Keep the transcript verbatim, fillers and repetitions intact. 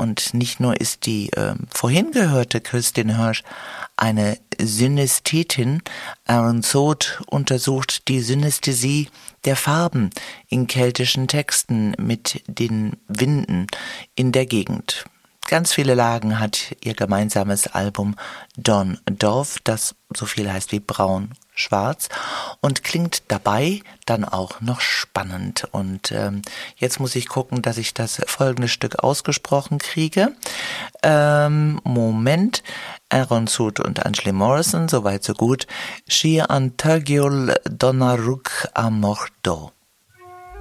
Und nicht nur ist die äh, vorhin gehörte Kristin Hirsch eine Synästhetin, Aaron Sod untersucht die Synästhesie der Farben in keltischen Texten mit den Winden in der Gegend. Ganz viele Lagen hat ihr gemeinsames Album Dawn Dove, das so viel heißt wie braun, schwarz und klingt dabei dann auch noch spannend. Und ähm, jetzt muss ich gucken, dass ich das folgende Stück ausgesprochen kriege. Ähm, Moment, Aaron Sud und Angela Morrison, soweit so gut. Shi Antagiol Donnaruk Amordo.